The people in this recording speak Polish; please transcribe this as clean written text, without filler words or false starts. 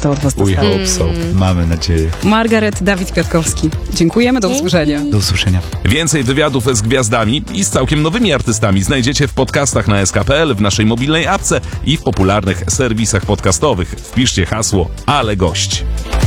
to od was We dostali. hope so. Mamy nadzieję. Margaret, Dawid Kwiatkowski. Dziękujemy, do usłyszenia. Do usłyszenia. Więcej wywiadów z gwiazdami i z całkiem nowymi artystami znajdziecie w podcastach na sk.pl, w naszej mobilnej apce i w popularnych serwisach podcastowych. Wpiszcie hasło Ale Gość.